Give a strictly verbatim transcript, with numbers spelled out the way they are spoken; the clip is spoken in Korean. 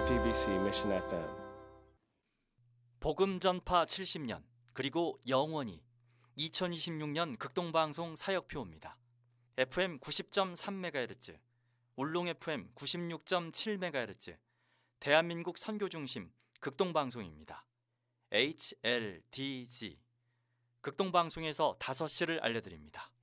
티비씨 Mission 에프엠. 복음 전파 칠십 년 그리고 영원히 이천이십육 년 극동방송 사역표입니다. 에프엠 구십 점 삼 메가헤르츠, 울릉 에프엠 구십육 점 칠 메가헤르츠, 대한민국 선교중심 극동방송입니다. 에이치엘디지 극동방송에서 다섯 시를 알려드립니다.